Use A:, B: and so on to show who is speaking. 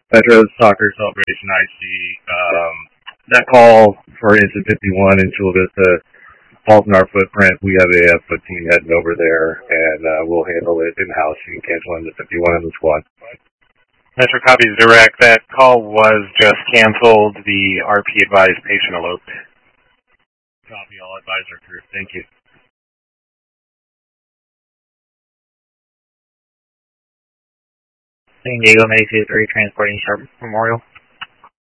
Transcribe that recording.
A: Metro Soccer Celebration IC. That call for Incident 51 in Chula Vista falls in our footprint. We have a foot team heading over there, and we'll handle it in-house. You can cancel Incident 51 in the squad.
B: Metro copies direct. That call was just canceled. The RP advised patient eloped.
A: Copy, all advisor crew. Thank you.
C: San Diego, Medicaid 3, transporting Sharp Memorial.